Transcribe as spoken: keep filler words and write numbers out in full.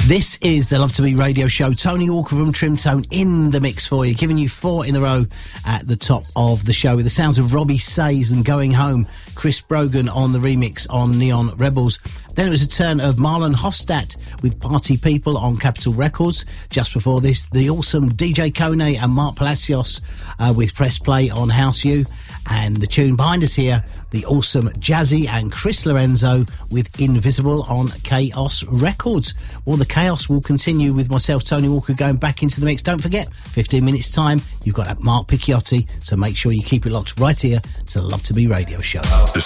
This is the Love to Be radio show. Tony Walker from Trim Tone in the mix for you, giving you four in a row at the top of the show with the sounds of Robbie Says and Going Home, Chris Brogan on the remix on Neon Rebels. Then it was a turn of Marlon Hofstadt with Party People on Capitol Records. Just before this, the awesome D J Kone and Mark Palacios uh, with Press Play on House U. And the tune behind us here, the awesome Jazzy and Chris Lorenzo with Invisible on Chaos Records. Well, the chaos will continue with myself, Tony Walker, going back into the mix. Don't forget, fifteen minutes time, you've got that Mark Picciotti, so make sure you keep it locked right here to the Love to Be radio show. The